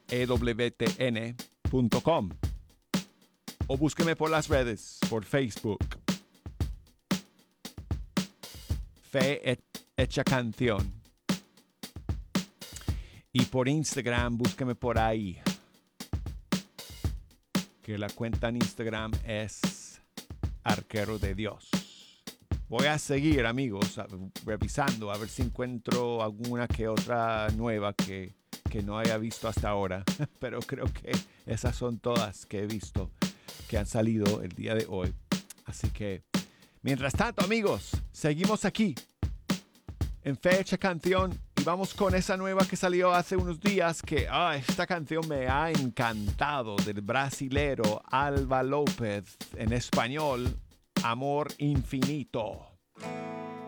ewtn.com. O búsqueme por las redes, por Facebook. Fe Hecha Canción. Y por Instagram, búsqueme por ahí. Que la cuenta en Instagram es Arquero de Dios. Voy a seguir, amigos, revisando a ver si encuentro alguna que otra nueva que no haya visto hasta ahora. Pero creo que esas son todas que he visto que han salido el día de hoy. Así que, mientras tanto, amigos, seguimos aquí en Fe Hecha Canción y vamos con esa nueva que salió hace unos días que esta canción me ha encantado, del brasilero Alba López, en español, Amor Infinito.